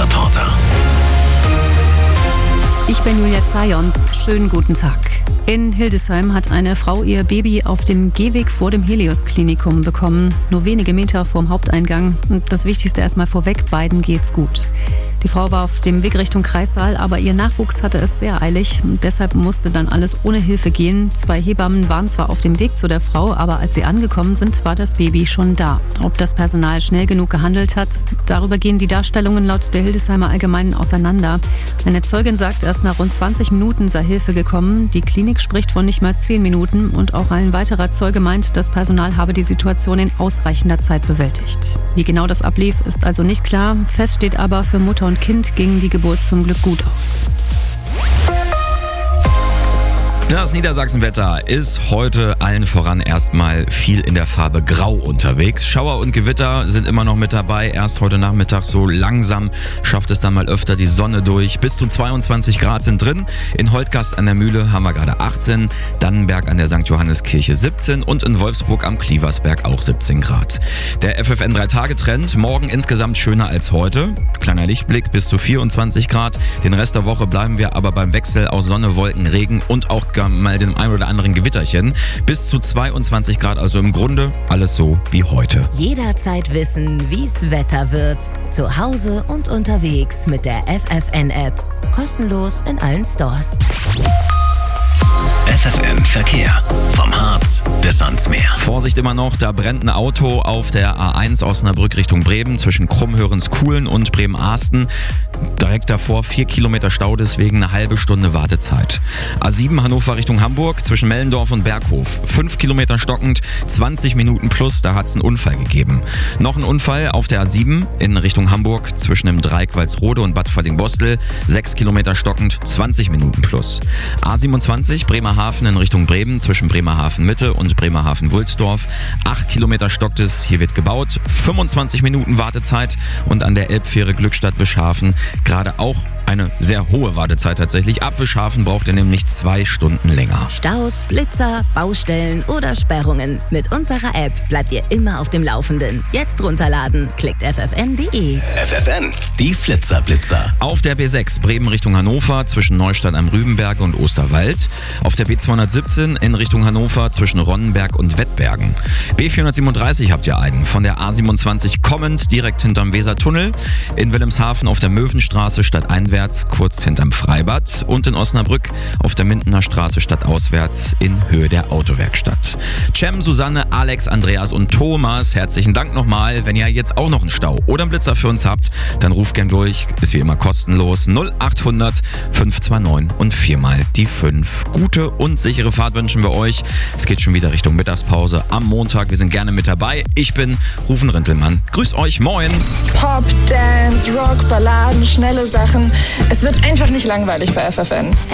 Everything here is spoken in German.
Reporter. Ich bin Julia Zajons. Schönen guten Tag. In Hildesheim hat eine Frau ihr Baby auf dem Gehweg vor dem Helios-Klinikum bekommen. Nur wenige Meter vorm Haupteingang. Und das Wichtigste erstmal vorweg, beiden geht's gut. Die Frau war auf dem Weg Richtung Kreissaal, aber ihr Nachwuchs hatte es sehr eilig. Und deshalb musste dann alles ohne Hilfe gehen. 2 Hebammen waren zwar auf dem Weg zu der Frau, aber als sie angekommen sind, war das Baby schon da. Ob das Personal schnell genug gehandelt hat, darüber gehen die Darstellungen laut der Hildesheimer Allgemeinen auseinander. Eine Zeugin sagt, erst nach rund 20 Minuten sei Hilfe gekommen. Die Klinik spricht von nicht mal 10 Minuten und auch ein weiterer Zeuge meint, das Personal habe die Situation in ausreichender Zeit bewältigt. Wie genau das ablief, ist also nicht klar. Fest steht aber, für Mutter und Kind ging die Geburt zum Glück gut aus. Das Niedersachsenwetter ist heute allen voran erstmal viel in der Farbe Grau unterwegs. Schauer und Gewitter sind immer noch mit dabei. Erst heute Nachmittag so langsam schafft es dann mal öfter die Sonne durch. Bis zu 22 Grad sind drin. In Holtgast an der Mühle haben wir gerade 18, Dannenberg an der St. Johanneskirche 17 und in Wolfsburg am Klieversberg auch 17 Grad. Der FFN 3-Tage-Trend, morgen insgesamt schöner als heute. Kleiner Lichtblick bis zu 24 Grad. Den Rest der Woche bleiben wir aber beim Wechsel aus Sonne, Wolken, Regen und auch mal dem ein oder anderen Gewitterchen. Bis zu 22 Grad, also im Grunde alles so wie heute. Jederzeit wissen, wie's Wetter wird. Zu Hause und unterwegs mit der FFN-App. Kostenlos in allen Stores. FFN Verkehr. Vom Harz bis ans Meer. Vorsicht immer noch, da brennt ein Auto auf der A1 Osnabrück Richtung Bremen zwischen Krummhörens-Kuhlen und Bremen-Ahsten. Direkt davor 4 Kilometer Stau, deswegen eine halbe Stunde Wartezeit. A7 Hannover Richtung Hamburg zwischen Mellendorf und Berghof. 5 Kilometer stockend, 20 Minuten plus, da hat es einen Unfall gegeben. Noch ein Unfall auf der A7 in Richtung Hamburg zwischen dem Dreieck Walsrode und Bad Falling-Bostel. 6 Kilometer stockend, 20 Minuten plus. A27 Bremerhaven in Richtung Bremen zwischen Bremerhaven Mitte und Bremerhaven-Wulsdorf. 8 Kilometer stockt es, hier wird gebaut. 25 Minuten Wartezeit und an der Elbfähre Glückstadt-Wischhafen gerade auch eine sehr hohe Wartezeit tatsächlich. Ab Wischhafen braucht ihr nämlich 2 Stunden länger. Staus, Blitzer, Baustellen oder Sperrungen. Mit unserer App bleibt ihr immer auf dem Laufenden. Jetzt runterladen. Klickt ffn.de. FFN, die Flitzer-Blitzer. Auf der B6 Bremen Richtung Hannover zwischen Neustadt am Rübenberge und Osterwald. Auf der B217 in Richtung Hannover zwischen Ronnenberg und Wettbergen. B437 habt ihr einen. Von der A27 kommend direkt hinterm Wesertunnel. In Wilhelmshaven auf der Möwenstraße stadteinwärts kurz hinterm Freibad. Und in Osnabrück auf der Mindener Straße stadtauswärts in Höhe der Autowerkstatt. Cem, Susanne, Alex, Andreas und Thomas, herzlichen Dank nochmal. Wenn ihr jetzt auch noch einen Stau oder einen Blitzer für uns habt, dann ruft gern durch. Ist wie immer kostenlos. 0800 529 und 4 mal die 5. Gute und sichere Fahrt wünschen wir euch. Es geht schon wieder Richtung Mittagspause am Montag. Wir sind gerne mit dabei. Ich bin Rufen Rintelmann. Grüß euch, moin. Pop, Dance, Rock, Balladen, schnelle Sachen. Es wird einfach nicht langweilig bei FFN.